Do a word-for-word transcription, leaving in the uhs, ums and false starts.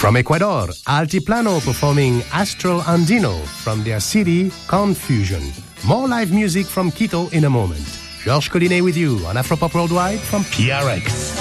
From Ecuador, Altiplano performing Astral Andino from their C D Confusion. More live music from Quito in a moment. Georges Collinet with you on Afropop Worldwide from P R X.